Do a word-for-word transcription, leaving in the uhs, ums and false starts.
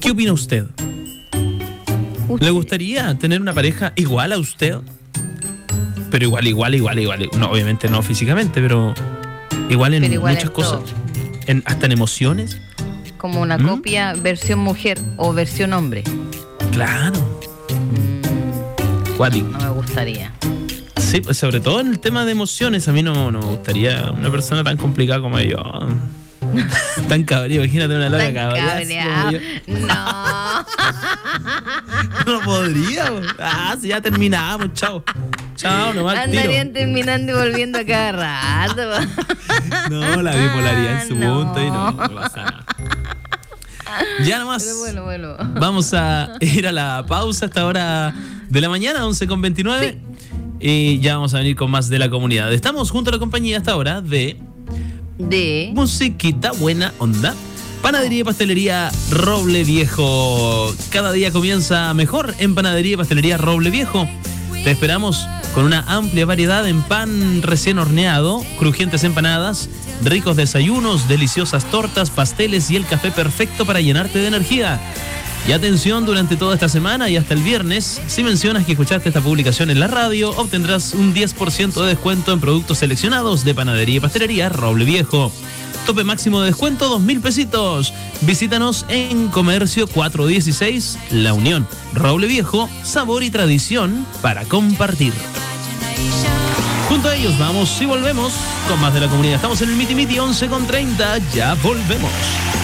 ¿Qué opina usted? usted? ¿Le gustaría tener una pareja igual a usted? Pero igual, igual, igual, igual. No, obviamente no físicamente, pero igual en Pero igual muchas en cosas. todo. En, hasta en emociones. Como una ¿Mm? copia versión mujer o versión hombre. Claro. Mm, Cuático. no me gustaría. Sí, pues sobre todo en el tema de emociones, a mí no, no me gustaría una persona tan complicada como yo. Tan cabreado, imagínate una loca Tan cabreada. cabreado. No. No podría. Ah, si ya terminamos, chao. Chao, nomás tiro. Andarían terminando y volviendo a cada rato. No, la bipolaridad en su No. punto y no, no pasa nada. Ya nomás. Pero bueno, bueno. Vamos a ir a la pausa hasta hora de la mañana, once con veintinueve. Y ya vamos a venir con más de la comunidad. Estamos junto a la compañía hasta ahora de De. musiquita buena onda. Panadería y pastelería Roble Viejo. Cada día comienza mejor en Panadería y pastelería Roble Viejo. Te esperamos con una amplia variedad en pan recién horneado, crujientes empanadas, ricos desayunos, deliciosas tortas, pasteles y el café perfecto para llenarte de energía. Y atención, durante toda esta semana y hasta el viernes, si mencionas que escuchaste esta publicación en la radio, obtendrás un diez por ciento de descuento en productos seleccionados de Panadería y Pastelería Roble Viejo. Tope máximo de descuento, dos mil pesitos. Visítanos en Comercio cuatrocientos dieciséis, La Unión. Roble Viejo, sabor y tradición para compartir. Junto a ellos vamos y volvemos con más de la comunidad. Estamos en el Miti Miti once con treinta, ya volvemos.